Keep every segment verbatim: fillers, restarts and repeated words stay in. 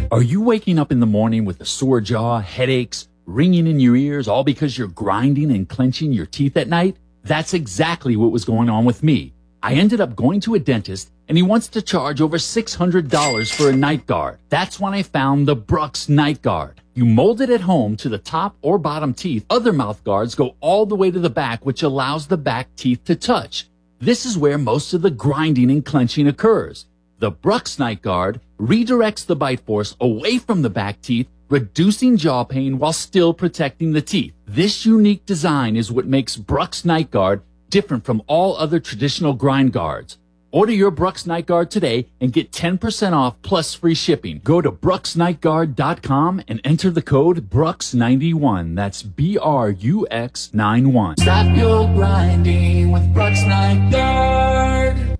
Are you waking up in the morning with a sore jaw, headaches, ringing in your ears, all because you're grinding and clenching your teeth at night? That's exactly what was going on with me. I ended up going to a dentist, and he wants to charge over six hundred dollars for a night guard. That's when I found the Brux Night Guard. You mold it at home to the top or bottom teeth. Other mouth guards go all the way to the back, which allows the back teeth to touch. This is where most of the grinding and clenching occurs. The Brux Night Guard redirects the bite force away from the back teeth, reducing jaw pain while still protecting the teeth. This unique design is what makes Brux Night Guard different from all other traditional grind guards. Order your Brux Night Guard today and get ten percent off plus free shipping. Go to brux night guard dot com and enter the code brux ninety-one. That's B R U X ninety-one. Stop your grinding with Brux Night Guard.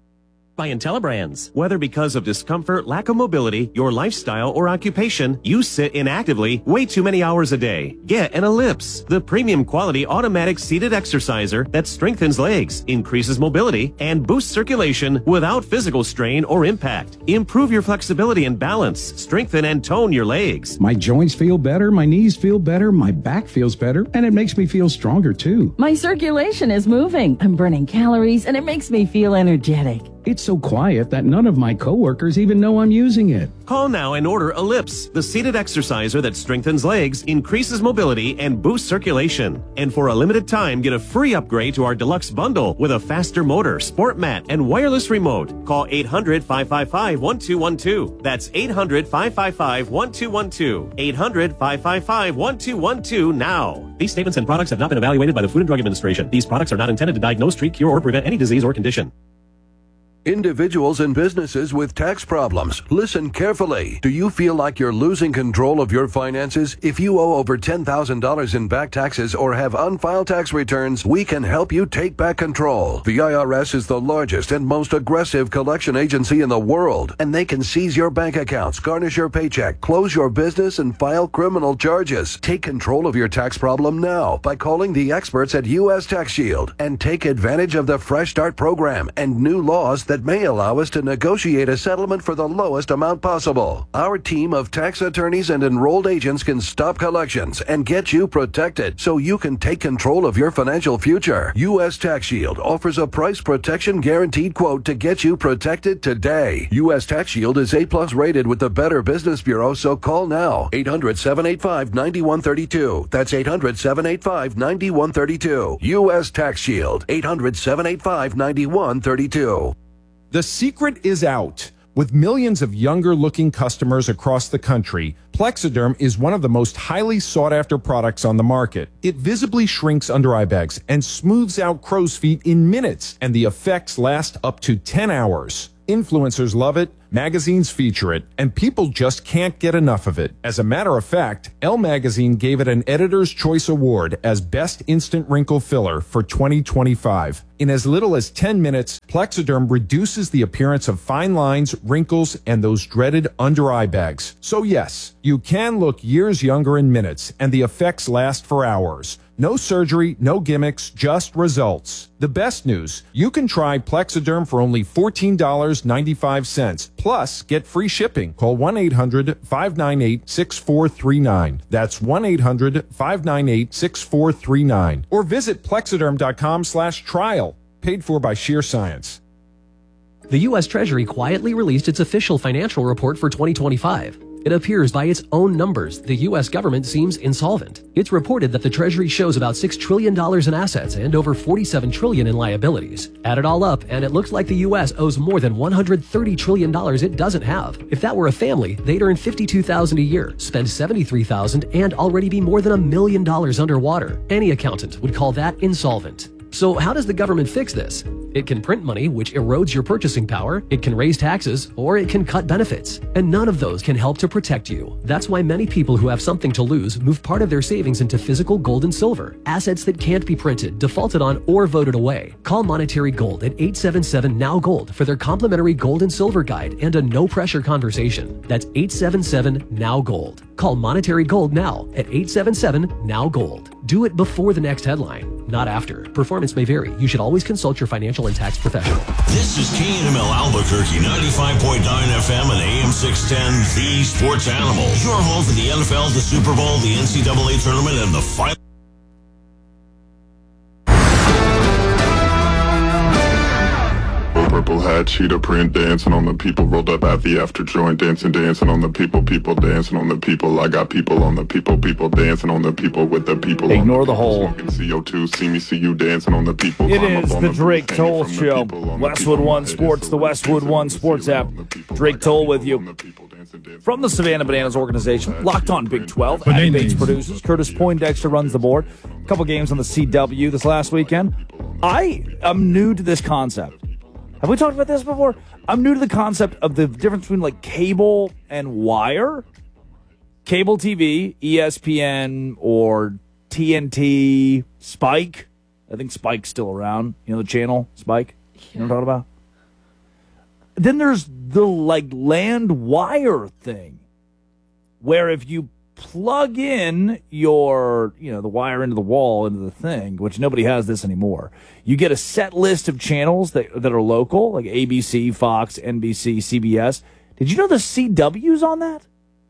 By IntelliBrands. Whether because of discomfort, lack of mobility, your lifestyle, or occupation, you sit inactively way too many hours a day. Get an Ellipse, the premium quality automatic seated exerciser that strengthens legs, increases mobility, and boosts circulation without physical strain or impact. Improve your flexibility and balance, strengthen and tone your legs. My joints feel better, my knees feel better, my back feels better, and it makes me feel stronger too. My circulation is moving. I'm burning calories, and it makes me feel energetic. It's so quiet that none of my coworkers even know I'm using it. Call now and order Ellipse, the seated exerciser that strengthens legs, increases mobility, and boosts circulation. And for a limited time, get a free upgrade to our deluxe bundle with a faster motor, sport mat, and wireless remote. Call eight hundred, five five five, one two one two. That's eight hundred, five five five, one two one two. eight hundred, five five five, one two one two now. These statements and products have not been evaluated by the Food and Drug Administration. These products are not intended to diagnose, treat, cure, or prevent any disease or condition. Individuals and businesses with tax problems, listen carefully. Do you feel like you're losing control of your finances? If you owe over ten thousand dollars in back taxes or have unfiled tax returns, we can help you take back control. The I R S is the largest and most aggressive collection agency in the world, and they can seize your bank accounts, garnish your paycheck, close your business, and file criminal charges. Take control of your tax problem now by calling the experts at U S Tax Shield and take advantage of the Fresh Start program and new laws that may allow us to negotiate a settlement for the lowest amount possible. Our team of tax attorneys and enrolled agents can stop collections and get you protected so you can take control of your financial future. U S Tax Shield offers a price protection guaranteed quote to get you protected today. U S Tax Shield is A plus rated with the Better Business Bureau, so call now. eight hundred, seven eight five, nine one three two. That's eight hundred, seven eight five, nine one three two. U S Tax Shield. eight hundred, seven eight five, nine one three two. The secret is out. With millions of younger-looking customers across the country, Plexiderm is one of the most highly sought-after products on the market. It visibly shrinks under-eye bags and smooths out crow's feet in minutes, and the effects last up to ten hours. Influencers love it, magazines feature it, and people just can't get enough of it. As a matter of fact, Elle Magazine gave it an Editor's Choice Award as Best Instant Wrinkle Filler for twenty twenty-five. In as little as ten minutes, Plexiderm reduces the appearance of fine lines, wrinkles, and those dreaded under-eye bags. So yes, you can look years younger in minutes, and the effects last for hours. No surgery, no gimmicks, just results. The best news, you can try Plexiderm for only fourteen dollars and ninety-five cents. Plus, get free shipping. Call one eight hundred, five nine eight, six four three nine. That's one eight hundred, five nine eight, six four three nine. Or visit plexiderm.com slash trial. Paid for by Sheer Science. The U S Treasury quietly released its official financial report for twenty twenty-five. It appears by its own numbers, the U S government seems insolvent. It's reported that the Treasury shows about six trillion dollars in assets and over forty-seven trillion dollars in liabilities. Add it all up, and it looks like the U S owes more than one hundred thirty trillion dollars it doesn't have. If that were a family, they'd earn fifty-two thousand dollars a year, spend seventy-three thousand dollars, and already be more than a million dollars underwater. Any accountant would call that insolvent. So how does the government fix this? It can print money, which erodes your purchasing power, it can raise taxes, or it can cut benefits. And none of those can help to protect you. That's why many people who have something to lose move part of their savings into physical gold and silver, assets that can't be printed, defaulted on, or voted away. Call Monetary Gold at eight seven seven, N O W Gold for their complimentary gold and silver guide and a no-pressure conversation. That's eight seven seven, N O W Gold. Call Monetary Gold now at eight seven seven, N O W Gold. Do it before the next headline. not after. Performance may vary. You should always consult your financial and tax professional. This is K N M L Albuquerque, ninety-five point nine F M and A M six ten, the Sports Animal. Your home for the N F L, the Super Bowl, the N C double A tournament, and the final. Purple hat, cheetah print, dancing on the people, rolled up at the after joint, dancing, dancing on the people, people dancing on the people. I got people on the people, people dancing on the people with the people. Ignore the whole. C O two, see me, see you dancing on the people. It is the Drake Toll Show. Westwood One Sports, the Westwood One Sports app. Drake Toll with you. From the Savannah Bananas organization, Locked On Big twelve. Abby Bates produces. Curtis Poindexter runs the board. A couple games on the C W this last weekend. I am new to this concept. Have we talked about this before? I'm new to the concept of the difference between like cable and wire. Cable T V, E S P N or T N T, Spike. I think Spike's still around. You know the channel, Spike? You know what I'm talking about? Then there's the like land wire thing, where if you plug in your, you know, the wire into the wall, into the thing, which nobody has this anymore, you get a set list of channels that that are local, like A B C, Fox, N B C, C B S. Did you know the C W's on that?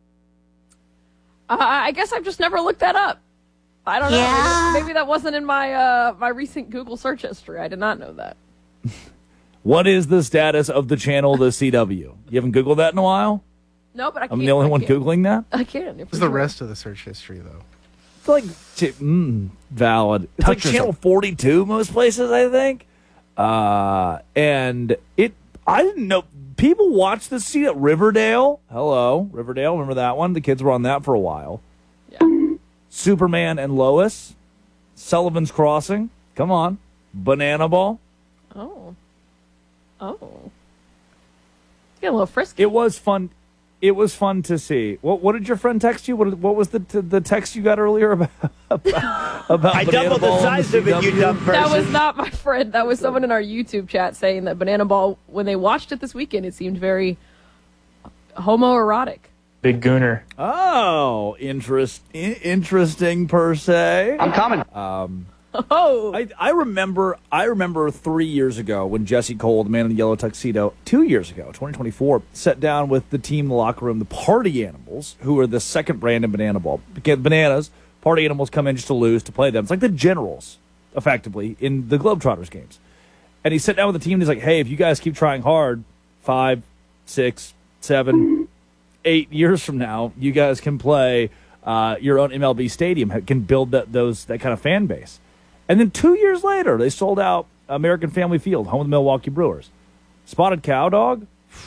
Uh, I guess I've just never looked that up. I don't know. Yeah. Maybe, maybe that wasn't in my uh, my recent Google search history. I did not know that. What is the status of the channel, the C W? You haven't Googled that in a while? No, but I can't. I'm the only I one can't. Googling that? I can't. What's the rest of the search history, though? It's like, mm, valid. It's like channel forty-two most places, I think. Uh, and it, I didn't know, people watch this, see at Riverdale. Hello, Riverdale, remember that one? The kids were on that for a while. Yeah. Superman and Lois. Sullivan's Crossing. Come on. Banana Ball. Oh. Oh. Get a little frisky. It was fun. It was fun to see. What What did your friend text you? What What was the the text you got earlier about about, about I Banana doubled the Ball size of it, you dumb person. That was not my friend. That was someone in our YouTube chat saying that Banana Ball, when they watched it this weekend, it seemed very homoerotic. Big Gooner. Oh, interest, in, interesting per se. I'm coming. Um, oh, I, I remember. I remember three years ago when Jesse Cole, the man in the yellow tuxedo, two years ago, twenty twenty-four, sat down with the team in the locker room, the Party Animals, who are the second brand in Banana Ball. Because bananas, Party Animals come in just to lose, to play them. It's like the Generals, effectively, in the Globetrotters games. And he sat down with the team and he's like, hey, if you guys keep trying hard, five, six, seven, eight years from now, you guys can play uh, your own M L B stadium, can build that those that kind of fan base. And then two years later, they sold out American Family Field, home of the Milwaukee Brewers. Spotted Cow Dog.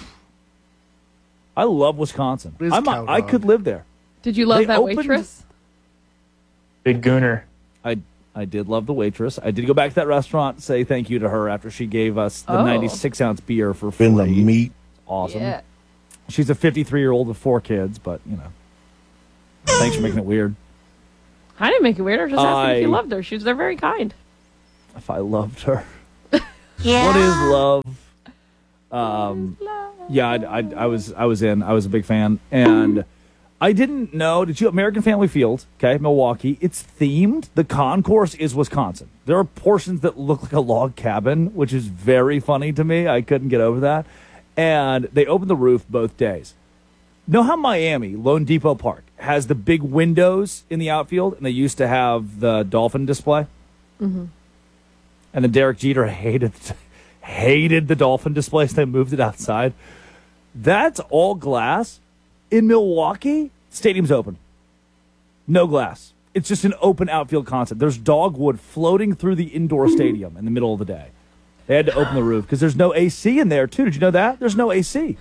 I love Wisconsin. What is I'm, Cow I Dog? could live there. Did you love They that opened- waitress? Big Gooner. I I did love the waitress. I did go back to that restaurant and say thank you to her after she gave us the Oh. ninety-six ounce beer for free. In the meat. Awesome. Yeah. She's a fifty-three-year-old with four kids, but, you know. Thanks for making it weird. I didn't make it weird. I was just asking if you I- loved her. She was, they're very kind. If I loved her. Yeah. What is love? Um, yeah, I, I, I was I was in. I was a big fan, and I didn't know. Did you American Family Field? Okay, Milwaukee. It's themed. The concourse is Wisconsin. There are portions that look like a log cabin, which is very funny to me. I couldn't get over that. And they opened the roof both days. Know how Miami, Lone Depot Park, has the big windows in the outfield, and they used to have the dolphin display? Mm-hmm. And then Derek Jeter hated hated the dolphin display, so they moved it outside. That's all glass. In Milwaukee, stadium's open. No glass. It's just an open outfield concept. There's dogwood floating through the indoor stadium in the middle of the day. They had to open the roof because there's no A C in there, too. Did you know that? There's no A C.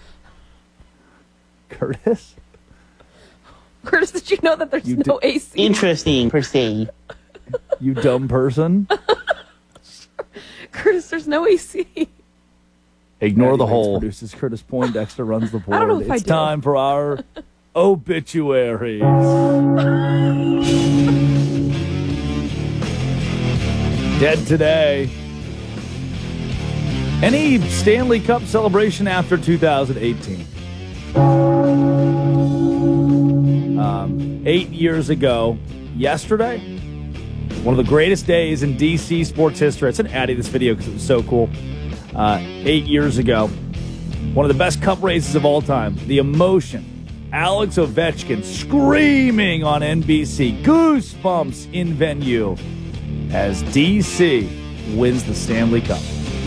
Curtis? Curtis, did you know that there's You no did- A C? Interesting, per se. You dumb person. Curtis, there's no A C. Ignore the Eddie Bates hole. produces. Curtis Poindexter runs the board. I don't know if I it's do. time for our obituaries. Dead today. Any Stanley Cup celebration after two thousand eighteen? Um, eight years ago, yesterday, One of the greatest days in D C sports history. I sent Addie this video because it was so cool. Uh, eight years ago, one of the best cup races of all time. The emotion. Alex Ovechkin screaming on N B C. Goosebumps in venue as D C wins the Stanley Cup.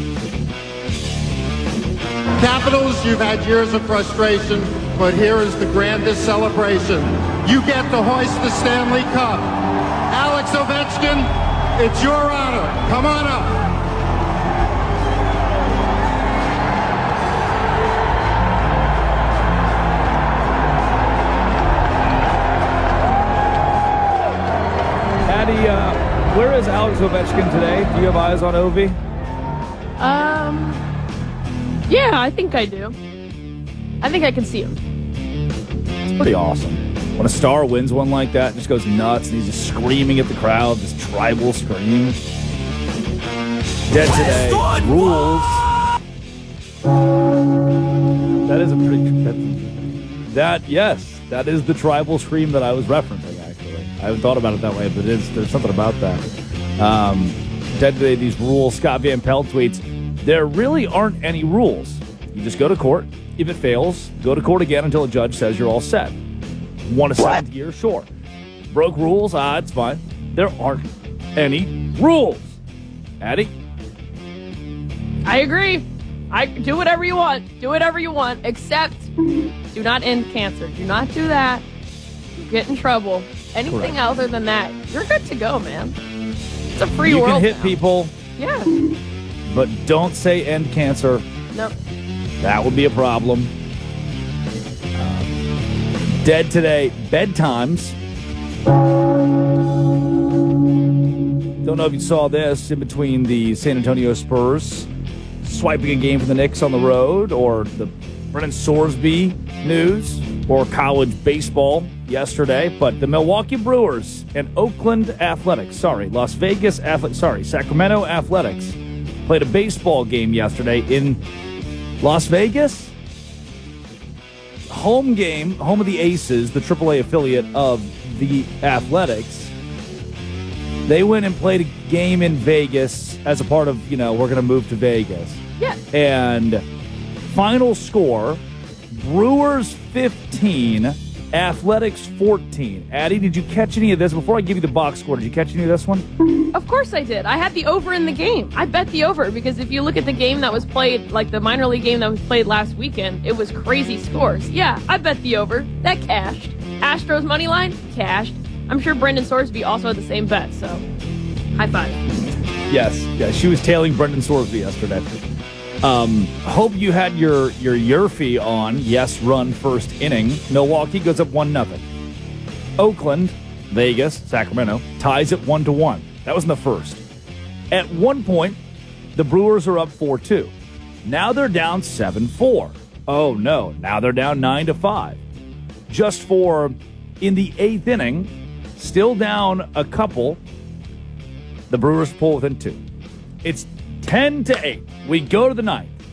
Capitals, you've had years of frustration, but here is the grandest celebration. You get to hoist the Stanley Cup. Alex Ovechkin, it's your honor. Come on up. Addie, uh, where is Alex Ovechkin today? Do you have eyes on Ovi? Um, yeah, I think I do. I think I can see him. It's pretty awesome. When a star wins one like that, just goes nuts, and he's just screaming at the crowd, this tribal scream. Dead today. Rules. That is a pretty... That, that, yes, that is the tribal scream that I was referencing, actually. I haven't thought about it that way, but it is, there's something about that. Um, dead today, these rules. Scott Van Pelt tweets, there really aren't any rules. You just go to court. If it fails, go to court again until a judge says you're all set. Want a seventh year? Sure. Broke rules? Ah, it's fine. There aren't any rules. Addie? I agree. I do whatever you want. Do whatever you want, except do not end cancer. Do not do that. You get in trouble. Anything Correct. other than that, you're good to go, man. It's a free you world. You can hit now. people. Yeah. But don't say end cancer. No. That would be a problem. Um, dead today, bedtimes. Don't know if you saw this in between the San Antonio Spurs swiping a game for the Knicks on the road, or the Brennan Sorsby news, or college baseball yesterday. But the Milwaukee Brewers and Oakland Athletics, sorry, Las Vegas Athletics, sorry, Sacramento Athletics played a baseball game yesterday in Las Vegas. Home game, home of the Aces, the triple A affiliate of the Athletics. They went and played a game in Vegas as a part of, you know, we're going to move to Vegas. Yeah. And final score, Brewers fifteen, Athletics fourteen. Addie, did you catch any of this? Before I give you the box score, did you catch any of this one? Of course I did. I had the over in the game. I bet the over because if you look at the game that was played, like the minor league game that was played last weekend, it was crazy scores. Yeah, I bet the over. That cashed. Astros money line, cashed. I'm sure Brendan Sorsby also had the same bet, so high five. Yes, yeah, she was tailing Brendan Sorsby yesterday. Um, hope you had your your Yerfie on. Yes, run first inning. Milwaukee goes up one nothing. Oakland, Vegas, Sacramento ties it one to one. That was in the first. At one point, the Brewers are up four two. Now they're down seven four. Oh no! Now they're down nine to five. Just for in the eighth inning, still down a couple. The Brewers pull within two. It's ten to eight. We go to the ninth.